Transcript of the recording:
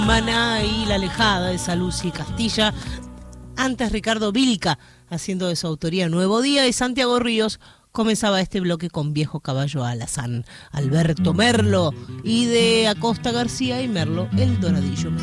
Maná y La Alejada de Saluzzi Castilla. Antes Ricardo Vilca haciendo de su autoría Nuevo Día, y Santiago Ríos comenzaba este bloque con Viejo Caballo Alazán, Alberto Merlo, y de Acosta García y Merlo, El Doradillo.